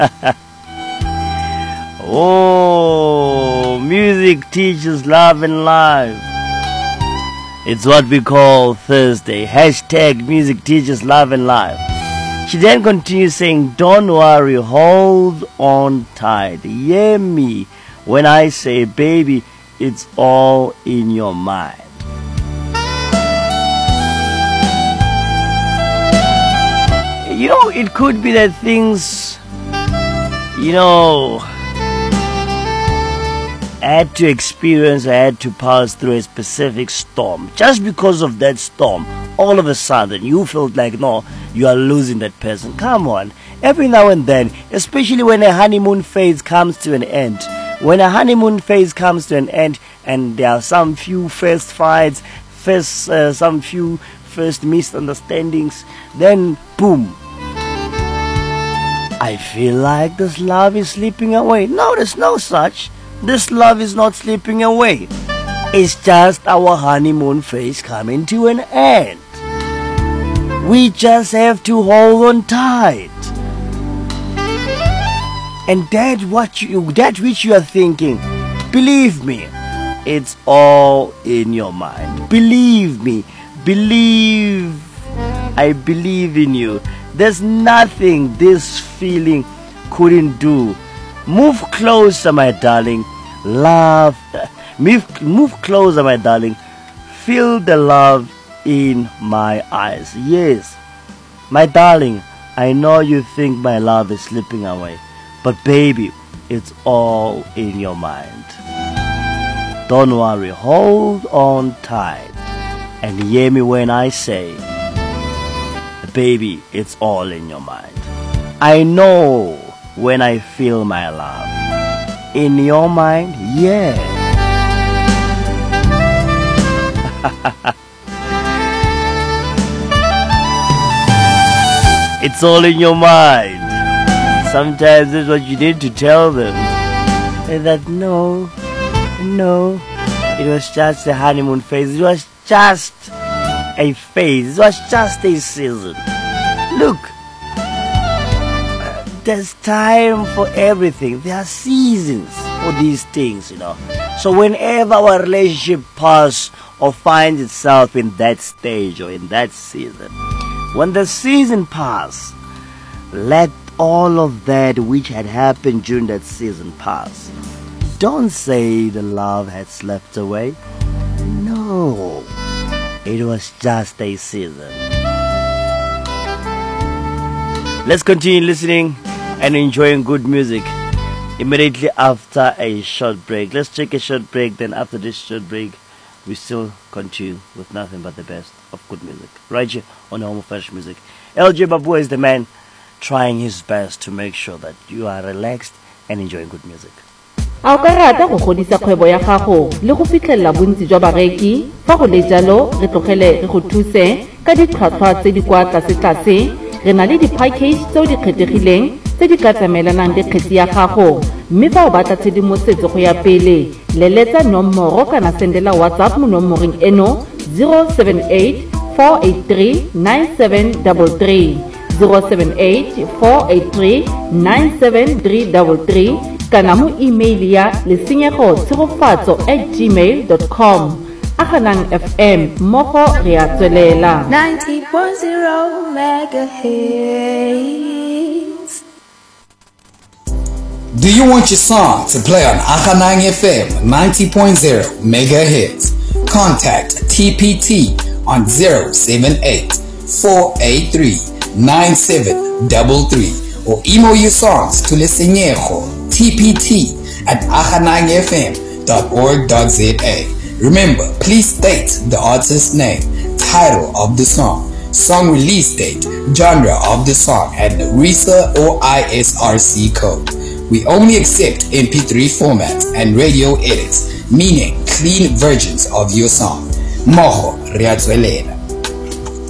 Oh, music teaches love and life. It's what we call Thursday. Hashtag music teaches love and life. She then continues saying, don't worry, hold on tight. Hear me when I say, baby, it's all in your mind. You know, it could be that things, I had to experience, I had to pass through a specific storm. Just because of that storm, all of a sudden, you felt like, no, you are losing that person. Come on. Every now and then, especially when a honeymoon phase comes to an end. When a honeymoon phase comes to an end, and there are some few first fights, some few first misunderstandings, then boom. I feel like this love is slipping away. No, there's no such. This love is not slipping away. It's just our honeymoon phase coming to an end. We just have to hold on tight. And that which you are thinking, believe me, it's all in your mind. Believe me. I believe in you. There's nothing this feeling couldn't do. Move closer, my darling. Love. Move closer, my darling. Feel the love in my eyes. Yes, my darling, I know you think my love is slipping away, but baby, it's all in your mind. Don't worry, hold on tight and hear me when I say, baby, it's all in your mind. I know when I feel my love. In your mind, yeah. It's all in your mind. Sometimes that's what you need to tell them. And that no, it was just a honeymoon phase. It was just a phase. It was just a season. Look, there's time for everything. There are seasons for these things, So whenever our relationship passes or finds itself in that stage or in that season, when the season passes, let all of that which had happened during that season pass. Don't say the love had slipped away. No, it was just a season. Let's continue listening and enjoying good music immediately after a short break. Let's take a short break, then after this short break, we still continue with nothing but the best of good music right here on Home of Fresh Music. LJ Babu is the man trying his best to make sure that you are relaxed and enjoying good music. A ka rata go godisa kgwebo ya gago le go fitlhella bontsi jwa bareki fa go le jalo re tlogele re go thuse ka ditlhwatlhwa tse di kwa tlase re na le di-package tseo di kgethegileng tse di ka tsamaelanang le kgetse ya gago mme fa o batla tshedimosetso go ya pele leletsa nomoro kana sendela WhatsApp mo nomoreng eno 078 483 9733 078 483 97333 kana mo email ya lesenyego-tshegofatso@gmail.com. Ahanang FM moko re a tswelela 90.0 megahertz. Do you want your song to play on Ahanang FM 90.0 megahertz? Contact TPT on 078 483 9733 or email your songs to Lesenyego tpt@ahanangfm.org.za. Remember, please state the artist's name, title of the song, song release date, genre of the song, and the RISA or ISRC code. We only accept MP3 formats and radio edits, meaning clean versions of your song. Moho Riatswelela.